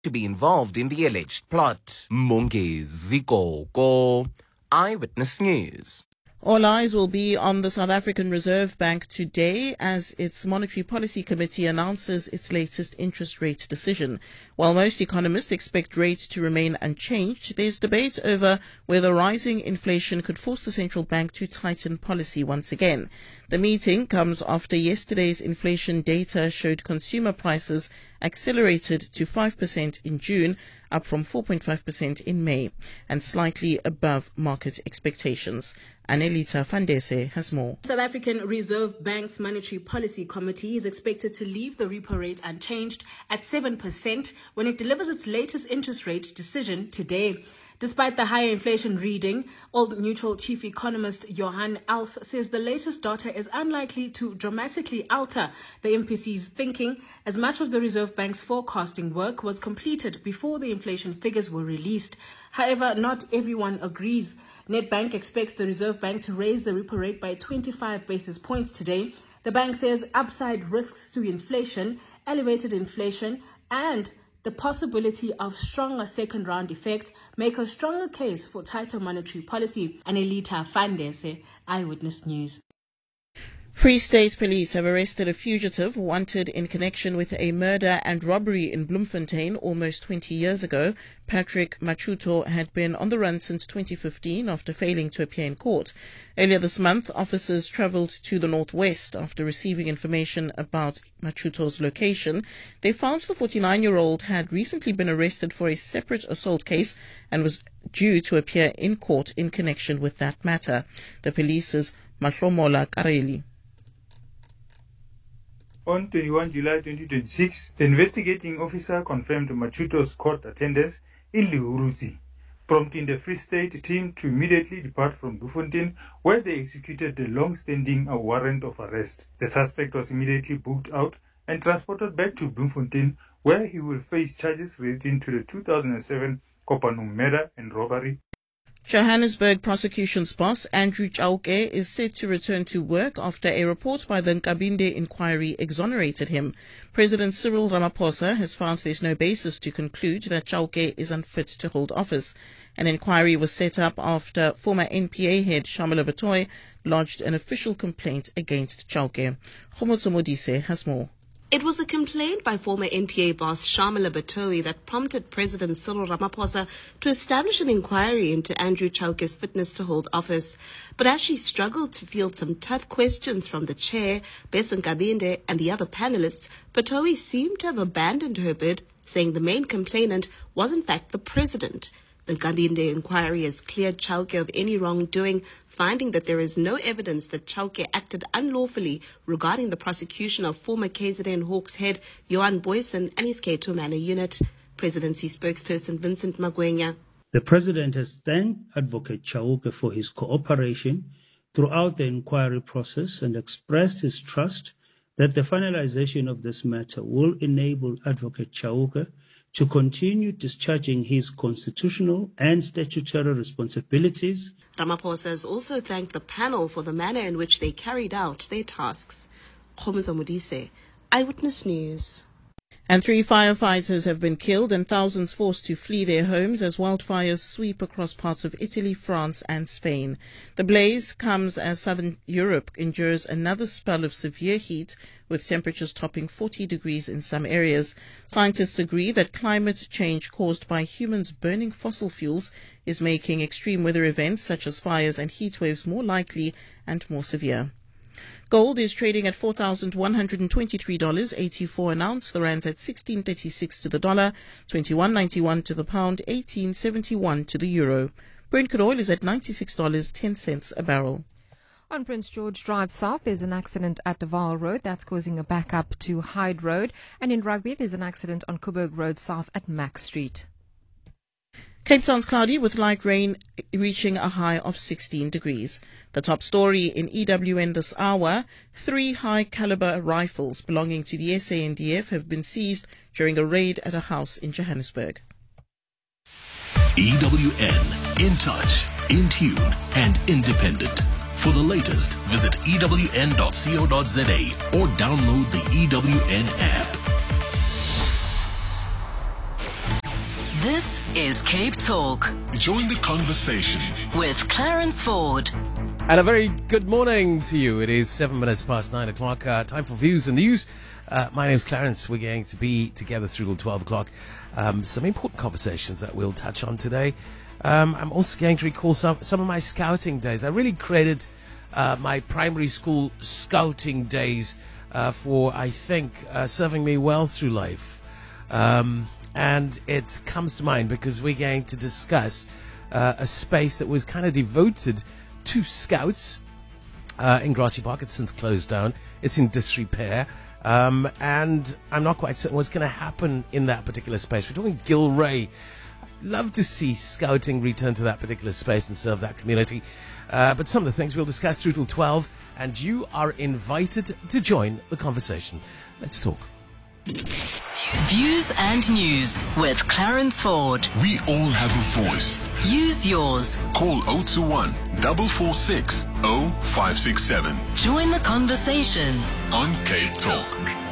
to be involved in the alleged plot. Mongezi Koko, Eyewitness News. All eyes will be on the South African Reserve Bank today as its Monetary Policy Committee announces its latest interest rate decision. While most economists expect rates to remain unchanged, there's debate over whether rising inflation could force the central bank to tighten policy once again. The meeting comes after yesterday's inflation data showed consumer prices accelerated to 5% in June, up from 4.5% in May, and slightly above market expectations. Anelita Fandese has more. South African Reserve Bank's Monetary Policy Committee is expected to leave the repo rate unchanged at 7% when it delivers its latest interest rate decision today. Despite the higher inflation reading, Old Mutual chief economist Johan Els says the latest data is unlikely to dramatically alter the MPC's thinking, as much of the Reserve Bank's forecasting work was completed before the inflation figures were released. However, not everyone agrees. Nedbank expects the Reserve Bank to raise the repo rate by 25 basis points today. The bank says upside risks to inflation, elevated inflation, and the possibility of stronger second-round effects make a stronger case for tighter monetary policy. Anelita Fandese, Eyewitness News. Free State Police have arrested a fugitive wanted in connection with a murder and robbery in Bloemfontein almost 20 years ago. Patrick Machuto had been on the run since 2015 after failing to appear in court. Earlier this month, officers travelled to the northwest after receiving information about Machuto's location. They found the 49-year-old had recently been arrested for a separate assault case and was due to appear in court in connection with that matter. The police's Mahlomola Kareli. On 21 July 2026, the investigating officer confirmed Machuto's court attendance in Lihurutsi, prompting the Free State team to immediately depart from Bloemfontein, where they executed the long-standing warrant of arrest. The suspect was immediately booked out and transported back to Bloemfontein, where he will face charges relating to the 2007 Kopanung murder and robbery. Johannesburg prosecution's boss, Andrew Chauke, is set to return to work after a report by the Nkabinde inquiry exonerated him. President Cyril Ramaphosa has found there's no basis to conclude that Chauke is unfit to hold office. An inquiry was set up after former NPA head Shamala Batoy lodged an official complaint against Chauke. Khomotso Modise has more. It was a complaint by former NPA boss Shamala Batoy that prompted President Cyril Ramaphosa to establish an inquiry into Andrew Chauke's fitness to hold office. But as she struggled to field some tough questions from the chair, Bess Nkabinde, and the other panelists, Batoy seemed to have abandoned her bid, saying the main complainant was in fact the president. The Nkabinde inquiry has cleared Chauke of any wrongdoing, finding that there is no evidence that Chauke acted unlawfully regarding the prosecution of former KZN Hawks head Johan Boyson and his K2 Manor unit. Presidency spokesperson Vincent Magwenya. The President has thanked Advocate Chauke for his cooperation throughout the inquiry process and expressed his trust that the finalization of this matter will enable Advocate Chauke to continue discharging his constitutional and statutory responsibilities. Ramaphosa has also thanked the panel for the manner in which they carried out their tasks. Khomotso Modise, Eyewitness News. And 3 firefighters have been killed and thousands forced to flee their homes as wildfires sweep across parts of Italy, France and Spain. The blaze comes as southern Europe endures another spell of severe heat, with temperatures topping 40 degrees in some areas. Scientists agree that climate change caused by humans burning fossil fuels is making extreme weather events such as fires and heat waves more likely and more severe. Gold is trading at $4,123.84 an ounce. The rand's at 16.36 to the dollar, 21.91 to the pound, 18.71 to the euro. Brent crude oil is at $96.10 a barrel. On Prince George Drive South, there's an accident at Duval Road that's causing a backup to Hyde Road. And in Rugby, there's an accident on Coburg Road South at Mack Street. Cape Town's cloudy with light rain reaching a high of 16 degrees. The top story in EWN this hour, 3 high-caliber rifles belonging to the SANDF have been seized during a raid at a house in Johannesburg. EWN, in touch, in tune and independent. For the latest, visit ewn.co.za or download the EWN app. This is Cape Talk Join the conversation. with Clarence Ford. And a very good morning to you. It is 7 minutes past 9 o'clock. Time for Views and News. My name's Clarence. We're going to be together through till 12 o'clock. Some important conversations that we'll touch on today. I'm also going to recall some of my scouting days. I really credit my primary school scouting days for, I think, serving me well through life. And it comes to mind because we're going to discuss a space that was kind of devoted to scouts in Grassy Park. It's since closed down. It's in disrepair. And I'm not quite certain what's going to happen in that particular space. We're talking Gilray. I'd love to see scouting return to that particular space and serve that community. But some of the things we'll discuss through till 12. And you are invited to join the conversation. Let's talk. Views and News with Clarence Ford. We all have a voice. Use yours. Call 021 446 0567 Join the conversation. on Cape Talk.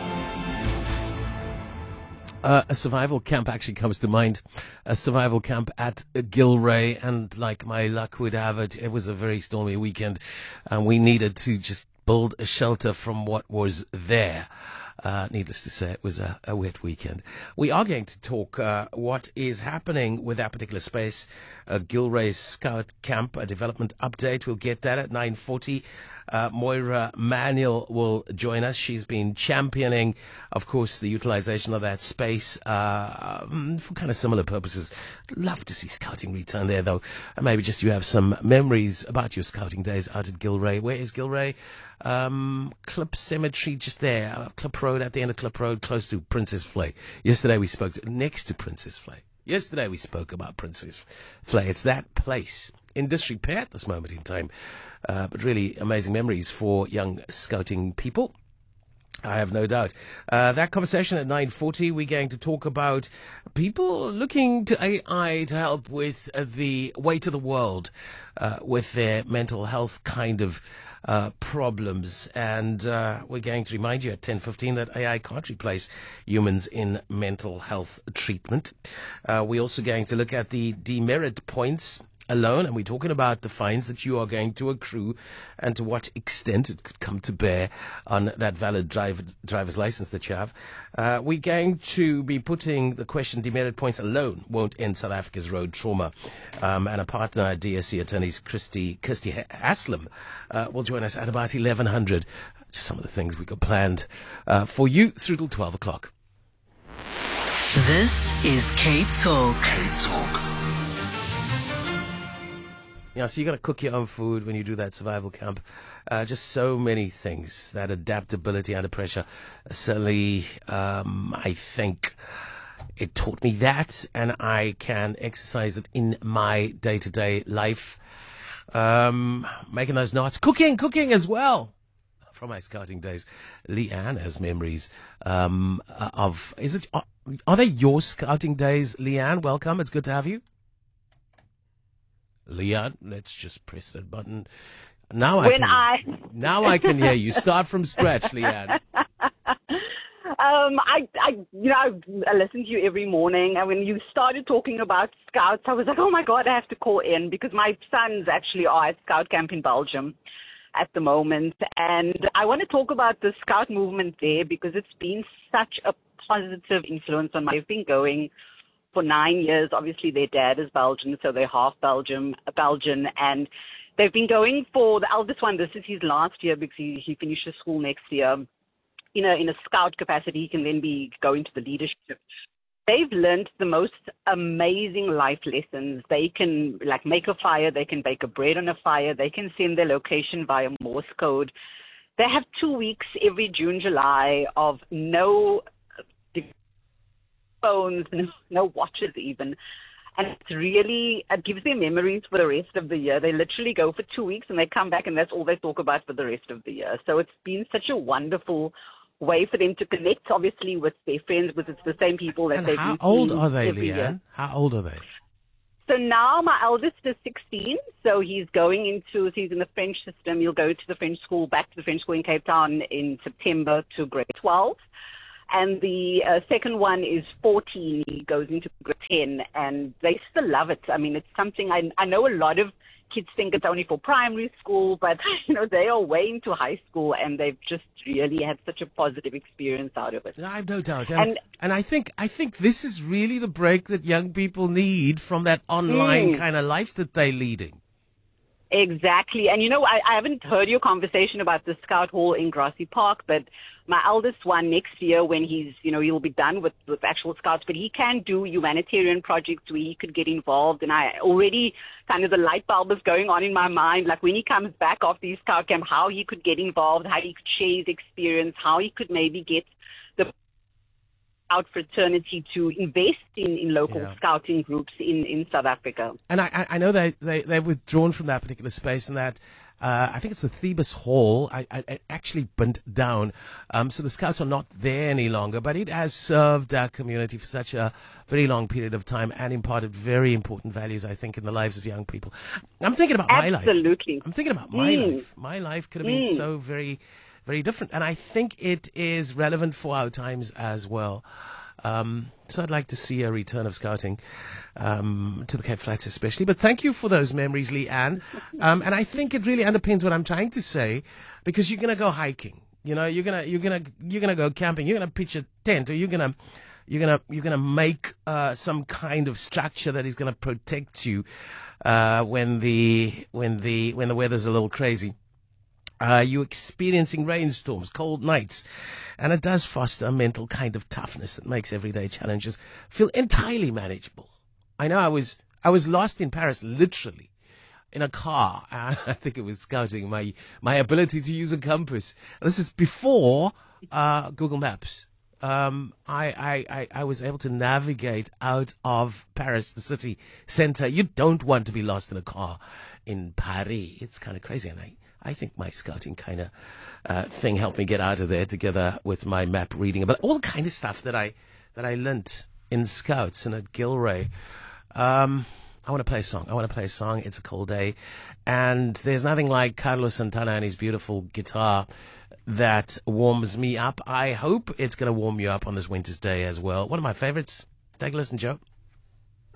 A survival camp actually comes to mind. A survival camp at Gilray, and like my luck would have it, it was a very stormy weekend, and we needed to just build a shelter from what was there. Needless to say, it was a wet weekend. We are going to talk what is happening with that particular space, Gilray Scout Camp, a development update. We'll get that at 9:40. Moira Manuel will join us. She's been championing, of course, the utilization of that space for kind of similar purposes. Love to see scouting return there, though. And maybe just you have some memories about your scouting days out at Gilray. Where is Gilray? Klip Cemetery, just there. Klip Road, at the end of Klip Road, close to Princess Flay. Yesterday we spoke next to Princess Flay. Yesterday we spoke about Princess Flay. It's that place in disrepair at this moment in time. But really amazing memories for young scouting people. I have no doubt. That conversation at 9:40, we're going to talk about people looking to AI to help with the weight of the world, with their mental health kind of problems. And we're going to remind you at 10:15 that AI can't replace humans in mental health treatment. We're also going to look at the demerit points alone, and we're talking about the fines that you are going to accrue and to what extent it could come to bear on that valid driver's license that you have. We're going to be putting the question, demerit points alone won't end South Africa's road trauma. And a partner, DSC attorneys Kirsty Haslam, will join us at about 1100. Just some of the things we got planned for you through till 12 o'clock. This is Cape Talk. Cape Talk. Yeah, so you got to cook your own food when you do that survival camp. Just so many things. That adaptability under pressure. Certainly, I think it taught me that, and I can exercise it in my day-to-day life. Making those knots. Cooking as well. From my scouting days. Leanne has memories of... Are they your scouting days, Leanne? Welcome. It's good to have you. Leanne, let's just press that button. Now I can hear you. Start from scratch, Leanne. I listen to you every morning, and when you started talking about scouts, I was like, oh my God, I have to call in, because my sons actually are at scout camp in Belgium at the moment, and I want to talk about the scout movement there because it's been such a positive influence on my. I've been going for 9 years. Obviously, their dad is Belgian, so they're half Belgian, and they've been going for the eldest one. This is his last year because he finishes school next year. In a scout capacity, he can then be going to the leadership. They've learned the most amazing life lessons. They can make a fire, they can bake a bread on a fire, they can send their location via Morse code. They have 2 weeks every June, July of no phones, no watches even. And it gives them memories for the rest of the year. They literally go for 2 weeks and they come back and that's all they talk about for the rest of the year. So it's been such a wonderful way for them to connect, obviously, with their friends, because it's the same people that they've How old are they, Leanne? How old are they? So now my eldest is 16, so he's in the French system. He'll go to the French school, back to the French school in Cape Town in September to grade 12. And the second one is 14. He goes into grade 10, and they still love it. I mean, it's something I know a lot of kids think it's only for primary school, but they are way into high school, and they've just really had such a positive experience out of it. I have no doubt, and I think this is really the break that young people need from that online kind of life that they're leading. Exactly. And I haven't heard your conversation about the Scout Hall in Grassy Park, but my eldest one next year, when he'll be done with actual Scouts, but he can do humanitarian projects where he could get involved. And I already kind of the light bulb is going on in my mind, like when he comes back after his Scout camp, how he could get involved, how he could share his experience, how he could maybe get the Scout fraternity to invest in local scouting groups in South Africa. And I know they've withdrawn from that particular space, and that I think it's the Thebus Hall. I actually burnt down. So the Scouts are not there any longer, but it has served our community for such a very long period of time and imparted very important values, I think, in the lives of young people. I'm thinking about my life. Absolutely. I'm thinking about my life. My life could have been so very, very different. And I think it is relevant for our times as well. So I'd like to see a return of scouting to the Cape Flats especially. But thank you for those memories, Leanne. And I think it really underpins what I'm trying to say, because you're going to go hiking. You're going to go camping. You're going to pitch a tent, or you're going to make some kind of structure that is going to protect you when the weather's a little crazy. You're experiencing rainstorms, cold nights, and it does foster a mental kind of toughness that makes everyday challenges feel entirely manageable. I know I was lost in Paris, literally, in a car. I think it was scouting my ability to use a compass. This is before Google Maps. I was able to navigate out of Paris, the city center. You don't want to be lost in a car in Paris. It's kind of crazy, and I think my scouting kind of thing helped me get out of there, together with my map reading, but all the kind of stuff that I learnt in Scouts and at Gilray. I want to play a song. It's a cold day, and there's nothing like Carlos Santana and his beautiful guitar that warms me up. I hope it's going to warm you up on this winter's day as well. One of my favorites. Take a listen, Joe.